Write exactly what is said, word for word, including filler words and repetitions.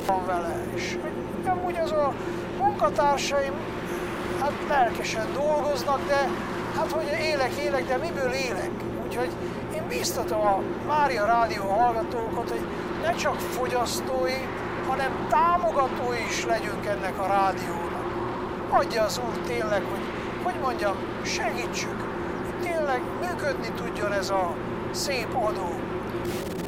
van vele. És amúgy az a munkatársaim hát lelkesen dolgoznak, de hát hogy élek, élek, de miből élek? Úgyhogy én biztatom a Mária Rádió hallgatókat, hogy ne csak fogyasztói, hanem támogatói is legyünk ennek a rádiónak. Adja az Úr tényleg, hogy, hogy mondjam, segítsük, hogy tényleg működni tudjon ez a szép adó.